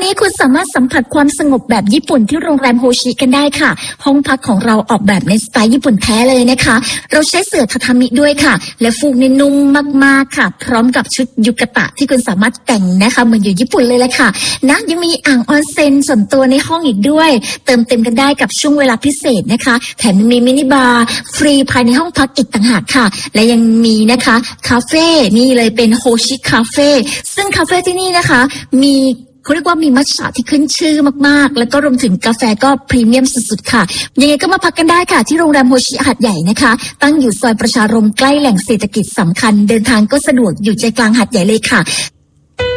นี้คุณสามารถสัมผัสความสงบแบบญี่ปุ่นที่โรงแรมโฮชิกันได้ค่ะห้องพักของเราออกแบบในสไตล์ญี่ปุ่นแท้เลยนะคะเราใช้เสื่อทาทามิด้วยค่ะและฟูกนี่นุ่มมากๆค่ะพร้อมกับชุดยุกะตะที่คุณสามารถแต่งนะคะเหมือนอยู่ญี่ปุ่นเลยแหละค่ะนะยังมีอ่างออนเซ็นส่วนตัวในห้องอีกด้วยเติมเต็มกันได้กับช่วงเวลาพิเศษนะคะแถมยังมีมินิบาร์ฟรีภายในห้องพักอีกต่างหากค่ะและยังมีนะคะคาเฟ่นี่เลยเป็นโฮชิคาเฟ่ซึ่งคาเฟ่ที่นี่นะคะมีเขาเรียกว่ามีมัทฉะที่ขึ้นชื่อมากๆแล้วก็รวมถึงกาแฟก็พรีเมียมสุดๆค่ะยังไงก็มาพักกันได้ค่ะที่โรงแรมโฮชิหาดใหญ่นะคะตั้งอยู่ซอยประชารมใกล้แหล่งเศรษฐกิจสำคัญเดินทางก็สะดวกอยู่ใจกลางหาดใหญ่เลยค่ะ